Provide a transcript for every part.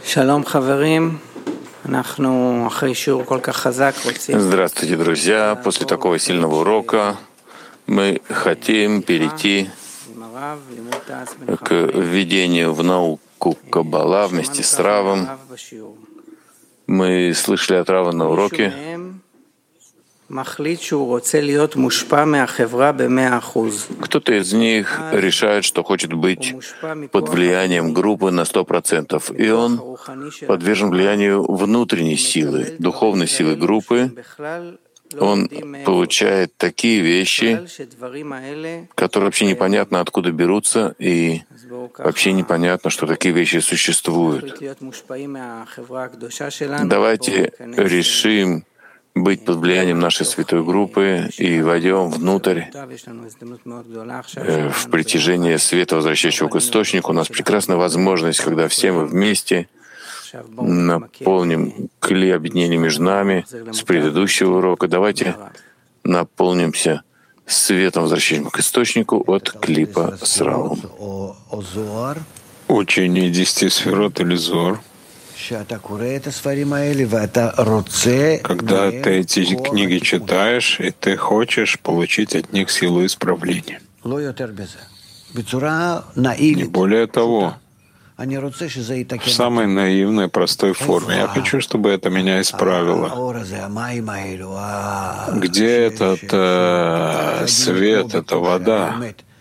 שלום חברים, אנחנו אחרי שיעור כל כך חזק רוצים. Здравствуйте, друзья! После такого сильного урока мы хотим перейти к введению в науку Каббала вместе с Равом. Мы слышали от Рава на уроке, кто-то из них решает, что хочет быть под влиянием группы на 100%, и он подвержен влиянию внутренней силы, духовной силы группы. Он получает такие вещи, которые вообще непонятно откуда берутся, и вообще непонятно, что такие вещи существуют. Давайте решим быть под влиянием нашей святой группы и войдем внутрь в притяжение света, возвращающего к источнику. У нас прекрасная возможность, когда все мы вместе наполним кли объединения между нами с предыдущего урока. Давайте наполнимся светом, возвращающим к источнику от клипа с Равом. Учение 10 сферот или Зор. Когда ты эти книги читаешь, и ты хочешь получить от них силу исправления. Не более того, в самой наивной, простой форме. Я хочу, чтобы это меня исправило. Где этот свет, эта вода,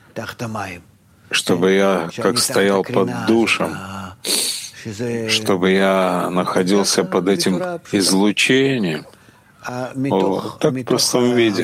чтобы я как стоял под душем, чтобы я находился под этим излучением, так в простом виде.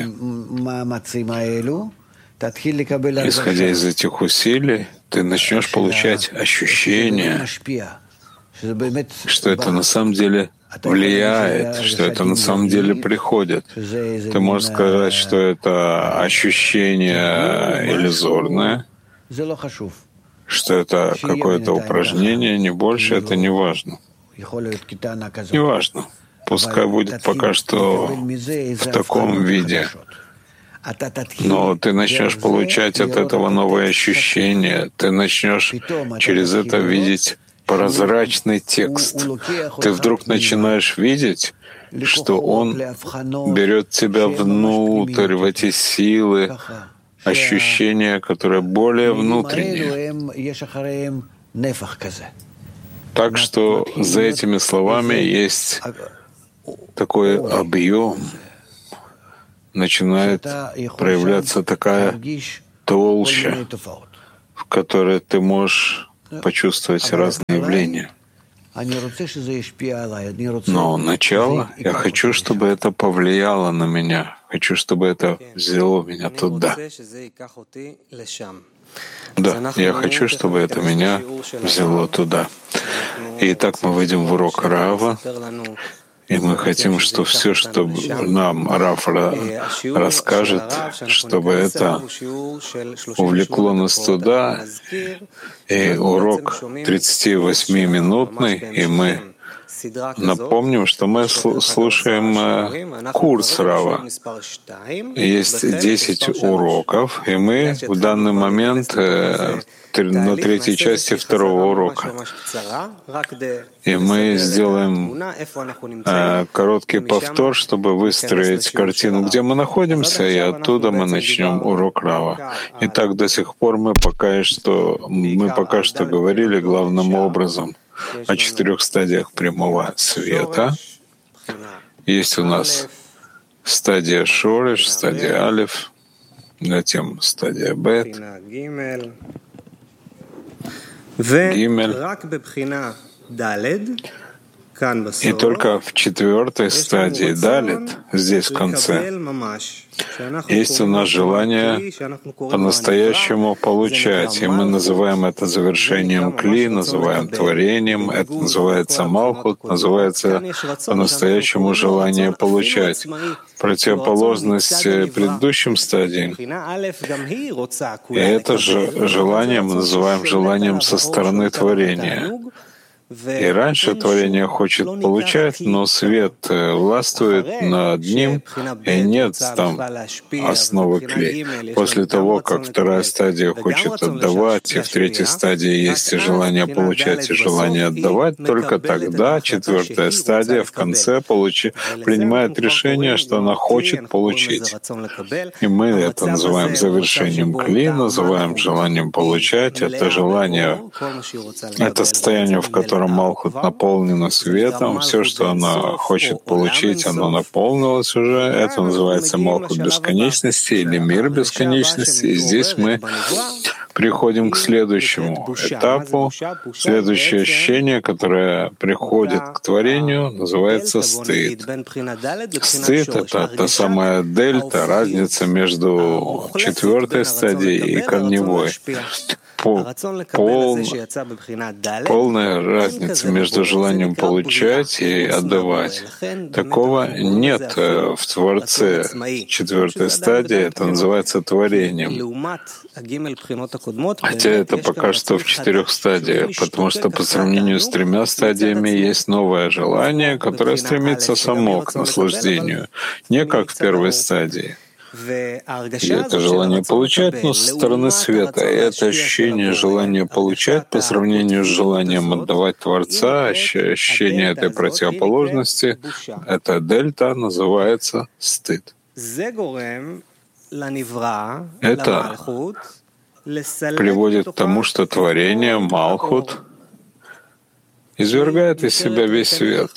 Исходя из этих усилий, ты начнешь получать ощущение, что это на самом деле влияет, что это на самом деле приходит. Ты можешь сказать, что это ощущение иллюзорное, что это какое-то упражнение, не больше, это не важно. Не важно. Пускай будет пока что в таком виде. Но ты начнешь получать от этого новые ощущения, ты начнешь через это видеть прозрачный текст. Ты вдруг начинаешь видеть, что он берет тебя внутрь, в эти силы, ощущения, которые более внутренние. Так что за этими словами есть такой объем, начинает проявляться такая толща, в которой ты можешь почувствовать разные явления. Но начало, я хочу, чтобы это повлияло на меня. Хочу, чтобы это взяло меня туда. Да, я хочу, чтобы это меня взяло туда. И так мы выйдем в урок Рава, и мы хотим, что все, что нам Рав расскажет, чтобы это увлекло нас туда. И урок 38-минутный, и мы напомним, что мы слушаем курс Рава. Есть 10 уроков, и мы в данный момент на третьей части второго урока. И мы сделаем короткий повтор, чтобы выстроить картину, где мы находимся, и оттуда мы начнем урок Рава. Итак, до сих пор мы пока что говорили главным образом о 4 стадиях прямого света. Есть у нас стадия Шореш, стадия Алеф, затем стадия Бет, Гимель. И только в 4 стадии Далет, здесь в конце, есть у нас желание по-настоящему получать. И мы называем это завершением кли, называем творением, это называется малхут, называется по-настоящему желание получать. Противоположность предыдущим стадиям. И это же желание мы называем желанием со стороны творения. И раньше творение хочет получать, но свет властвует над ним, и нет там основы клей. После того, как вторая стадия хочет отдавать, и в третьей стадии есть и желание получать, и желание отдавать, только тогда четвертая стадия в конце принимает решение, что она хочет получить. И мы это называем завершением кли, называем желанием получать. Это желание, это состояние, в котором Малхут наполнена светом, все, что она хочет получить, оно наполнилось уже. Это называется Малхут бесконечности или мир бесконечности. И здесь мы приходим к следующему этапу. Следующее ощущение, которое приходит к творению, называется стыд. Стыд — это та самая дельта, разница между четвертой стадией и корневой. Полная разница между желанием получать и отдавать. Такого нет в Творце. Четвертая стадия — это называется творением. Хотя это пока что в 4 стадиях, потому что по сравнению с 3 стадиями есть новое желание, которое стремится само к наслаждению, не как в первой стадии. И это желание получать, но со стороны света. И это ощущение желания получать по сравнению с желанием отдавать Творца, ощущение этой противоположности, эта дельта называется стыд. Это приводит к тому, что творение, Малхут, извергает из себя весь свет,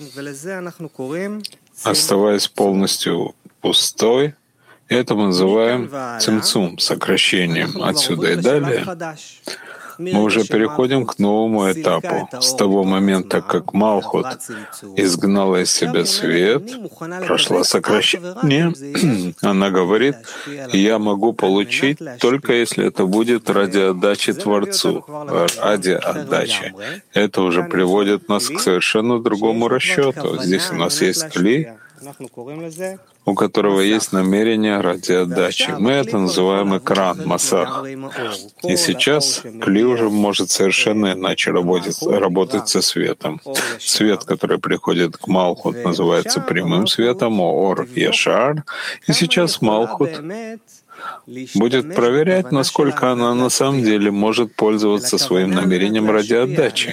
оставаясь полностью пустой. Это мы называем цимцум, сокращением. Отсюда и далее мы уже переходим к новому этапу. С того момента, как Малхут изгнала из себя свет, прошло сокращение, она говорит, я могу получить только если это будет ради отдачи Творцу, ради отдачи. Это уже приводит нас к совершенно другому расчету. Здесь у нас есть кли, у которого есть намерение ради отдачи. Мы это называем экран, масах. И сейчас кли уже может совершенно иначе работать со светом. Свет, который приходит к Малхут, называется прямым светом, ор яшар. И сейчас Малхут будет проверять, насколько она на самом деле может пользоваться своим намерением ради отдачи.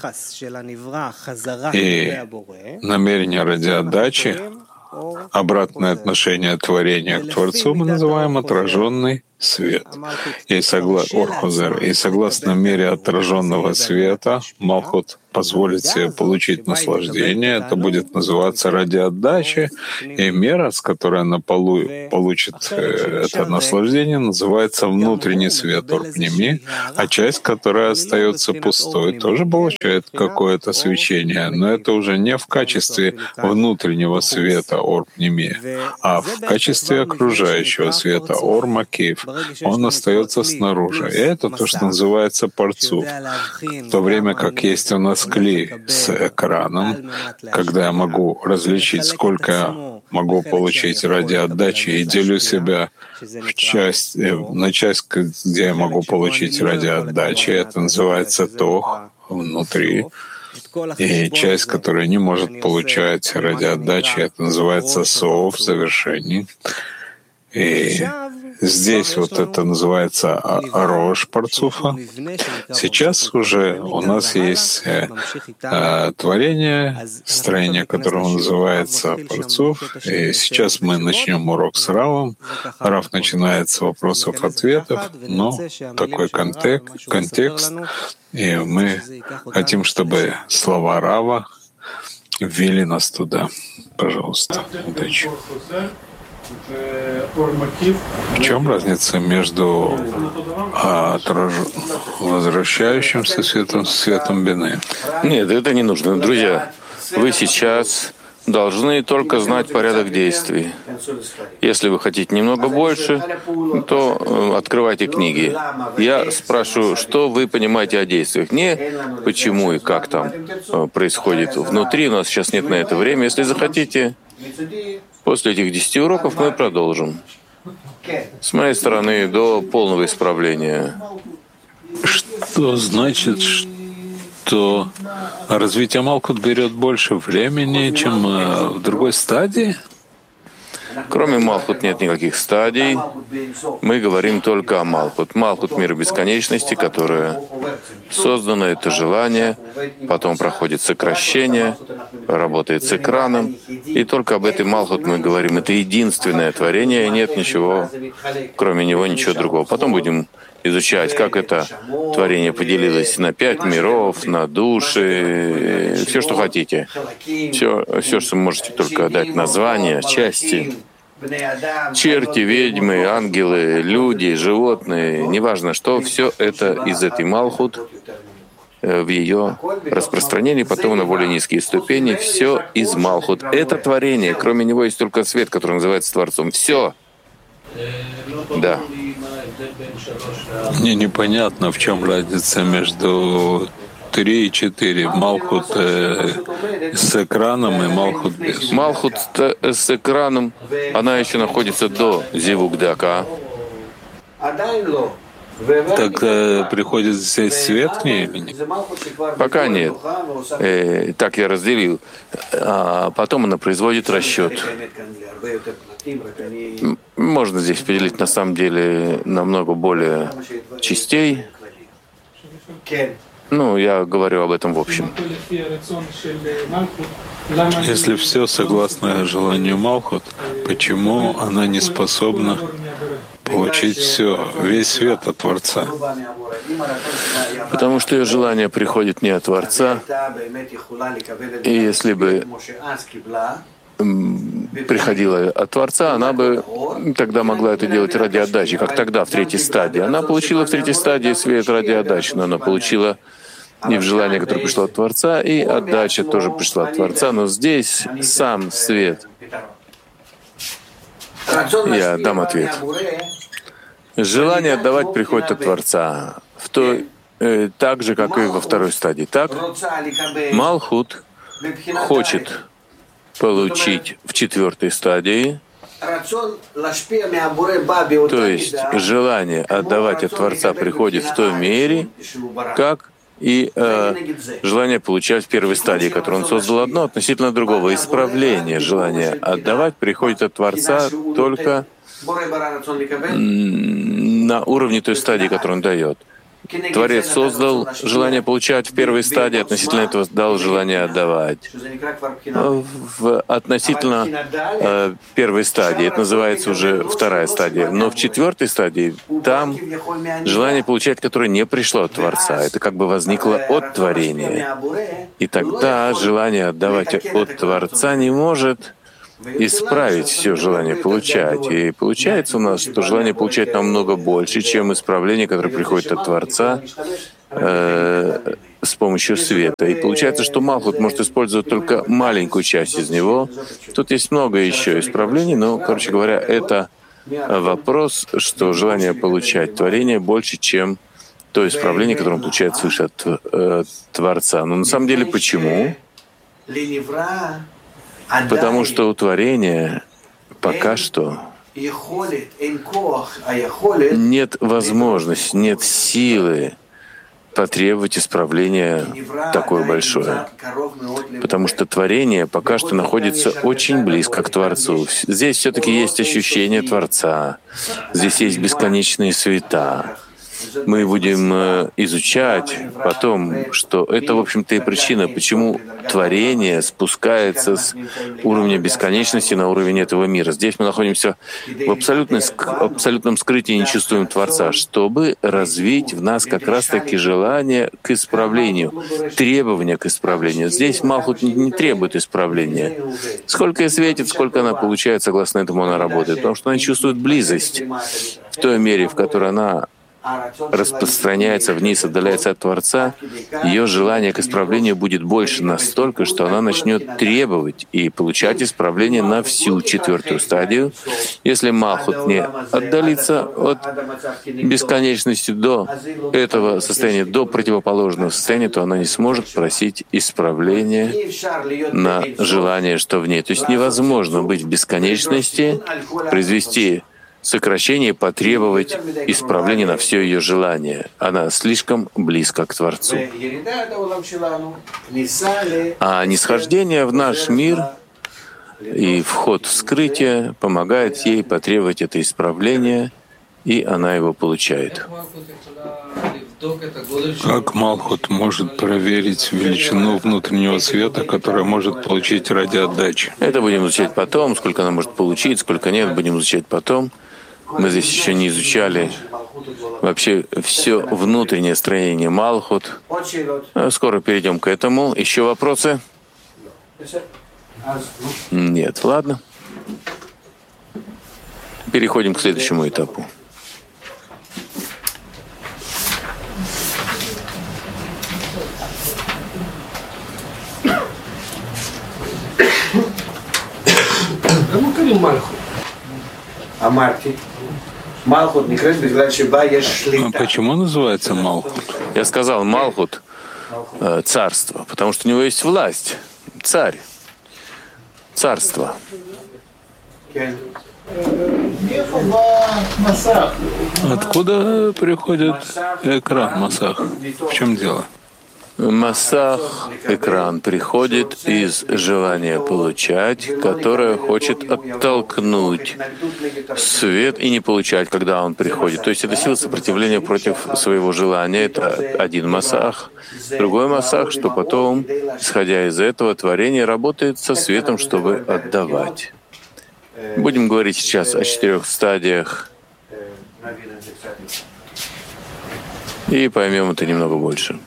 И намерение ради отдачи, обратное отношение творения к Творцу мы называем отраженный свет. И согласно мере отраженного света Малхут позволит себе получить наслаждение. Это будет называться ради отдачи. И мера, с которой она получит это наслаждение, называется внутренний свет Орпними, а часть, которая остается пустой, тоже получает какое-то свечение, но это уже не в качестве внутреннего света Орпними, а в качестве окружающего света Ормакив. Он остается снаружи. И это то, что называется парцуф. В то время как есть у нас кли с экраном, когда я могу различить, сколько я могу получить ради отдачи, и делю себя на часть, где я могу получить ради отдачи. Это называется тох, внутри. И часть, которая не может получать ради отдачи, это называется сов, завершение. И здесь вот это называется рож парцуфа. Сейчас уже у нас есть творение, строение которого называется парцуф. И сейчас мы начнем урок с Равом. Рав начинает с вопросов-ответов, но такой контекст. И мы хотим, чтобы слова Рава ввели нас туда. Пожалуйста, удачи. В чем разница между возвращающимся светом Бины? Нет, это не нужно. Друзья, вы сейчас должны только знать порядок действий. Если вы хотите немного больше, то открывайте книги. Я спрашиваю, что вы понимаете о действиях, не почему и как там происходит внутри. У нас сейчас нет на это времени. Если захотите, после этих 10 уроков мы продолжим. С моей стороны, до полного исправления. Что значит, что развитие Малхут берет больше времени, чем в другой стадии? Кроме Малхут нет никаких стадий. Мы говорим только о Малхут. Малхут — мир бесконечности, которое создано, это желание, потом проходит сокращение, работает с экраном. И только об этой Малхут мы говорим. Это единственное творение, и нет ничего, кроме него, ничего другого. Потом будем изучать, как это творение поделилось на 5 миров, на души, все, что хотите. Все, что можете только дать название, части. Черти, ведьмы, ангелы, люди, животные, неважно что, все это из этой Малхут в ее распространении, потом на более низкие ступени, все из Малхут. Это творение, кроме него есть только свет, который называется Творцом. Все. Да. Мне непонятно, в чем разница между 3 и 4. Малхут с экраном и Малхут без. Малхут с экраном, она еще находится до Зивугдака. Так приходит здесь свет к ней или нет? Пока нет. Так я разделил. А потом она производит расчет. Можно здесь поделить на самом деле намного более частей. Я говорю об этом в общем. Если все согласно желанию Малхут, почему она не способна получить весь свет от Творца? Потому что ее желание приходит не от Творца. И если бы приходила от Творца, она бы тогда могла это делать ради отдачи, как тогда в 3-й стадии. Она получила в 3-й стадии свет ради отдачи, но она получила и в желание, которое пришло от Творца, и отдача тоже пришла от Творца, но здесь сам свет. Я дам ответ. Желание отдавать приходит от Творца, так же, как и во 2-й стадии. Так, Малхут хочет получить в 4-й стадии, то есть желание отдавать от Творца приходит в той мере, как и желание получать в 1-й стадии, которую он создал одно относительно другого. Исправление желания отдавать приходит от Творца только на уровне той стадии, которую он дает. Творец создал желание получать в 1-й стадии, относительно этого дал желание отдавать. Относительно 1-й стадии, это называется уже 2-я стадия. Но в 4-й стадии там желание получать, которое не пришло от Творца, это как бы возникло от творения. И тогда желание отдавать от Творца не может исправить все желание получать. И получается у нас, что желание получать намного больше, чем исправление, которое приходит от Творца с помощью света. И получается, что Малхут может использовать только маленькую часть из него. Тут есть много еще исправлений, но, короче говоря, это вопрос, что желание получать творение больше, чем то исправление, которое он получает свыше от Творца. Но на самом деле почему? Потому что у творения пока что нет возможности, нет силы потребовать исправления такое большое. Потому что творение пока что находится очень близко к Творцу. Здесь все-таки есть ощущение Творца. Здесь есть бесконечные света. Мы будем изучать потом, что это, в общем-то, и причина, почему творение спускается с уровня бесконечности на уровень этого мира. Здесь мы находимся в абсолютном скрытии и не чувствуем Творца, чтобы развить в нас как раз-таки желание к исправлению, требование к исправлению. Здесь Малхут не требует исправления. Сколько ей светит, сколько она получает, согласно этому она работает, потому что она чувствует близость в той мере, в которой она распространяется вниз, отдаляется от Творца, ее желание к исправлению будет больше настолько, что она начнет требовать и получать исправление на всю 4-ю стадию. Если Малхут не отдалится от бесконечности до этого состояния, до противоположного состояния, то она не сможет просить исправления на желание, что в ней. То есть невозможно быть в бесконечности, произвести сокращение потребовать исправления на все ее желание. Она слишком близка к Творцу. А нисхождение в наш мир и вход в скрытие помогает ей потребовать это исправление, и она его получает. Как Малхут может проверить величину внутреннего света, который может получить ради отдачи? Это будем изучать потом. Сколько она может получить, сколько нет, будем изучать потом. Мы здесь еще не изучали вообще все внутреннее строение Малхут. Скоро перейдем к этому. Еще вопросы? Нет, ладно. Переходим к следующему этапу. Почему называется Малхут? Я сказал Малхут — царство, потому что у него есть власть, царь, царство. Откуда приходит экран Масах? В чем дело? Масах, экран, приходит из желания получать, которое хочет оттолкнуть свет и не получать, когда он приходит. То есть это сила сопротивления против своего желания. Это один масах. Другой масах, что потом, исходя из этого, творение работает со светом, чтобы отдавать. Будем говорить сейчас о 4 стадиях и поймем это немного больше.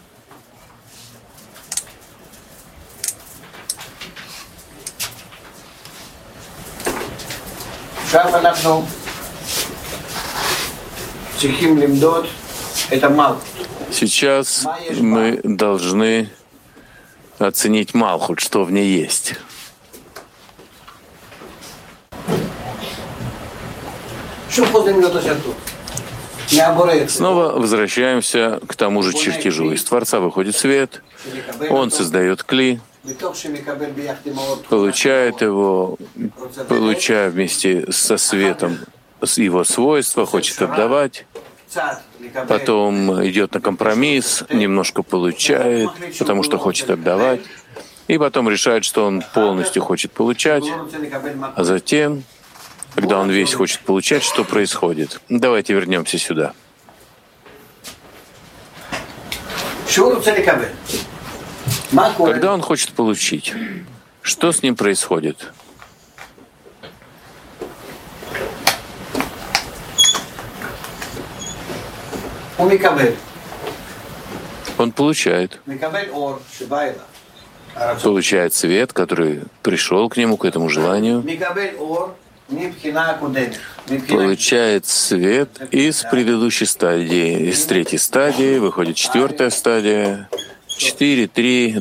Сейчас мы должны оценить Малхут, что в ней есть. Снова возвращаемся к тому же чертежу. Из Творца выходит свет, он создает кли, получает его, получая вместе со светом его свойства, хочет отдавать, потом идет на компромисс, немножко получает, потому что хочет отдавать, и потом решает, что он полностью хочет получать, а затем, когда он весь хочет получать, что происходит? Давайте вернемся сюда. Когда он хочет получить, что с ним происходит? Он получает. Получает свет, который пришел к нему, к этому желанию. Получает свет из предыдущей стадии. Из 3-й стадии выходит 4-я стадия. 4, 3,